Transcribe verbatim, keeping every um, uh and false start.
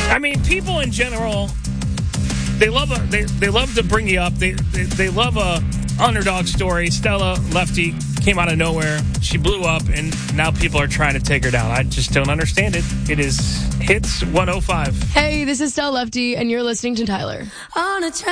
I mean, people in general, they love a, they they love to bring you up. They they, they love a underdog story. Stella Lefty came out of nowhere. She blew up, and now people are trying to take her down. I just don't understand it. It is Hits one oh five. Hey, this is Stella Lefty, and you're listening to Tyler. On a